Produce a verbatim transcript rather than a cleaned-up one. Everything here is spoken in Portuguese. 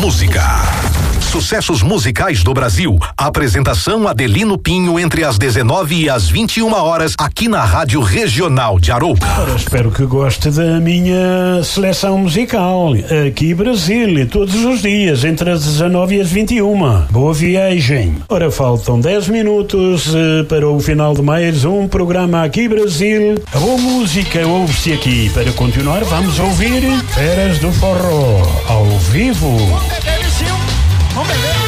música. Sucessos musicais do Brasil. Apresentação Adelino Pinho entre as dezenove e as vinte e uma horas aqui na Rádio Regional de Arouca. Ora, espero que goste da minha seleção musical. Aqui Brasil, todos os dias entre as dezenove e as vinte e uma. Boa viagem. Ora, faltam dez minutos uh, para o final de mais um programa Aqui Brasil. A boa música ouve-se aqui. Para continuar, vamos ouvir Feras do Forró ao vivo. Vamos beber.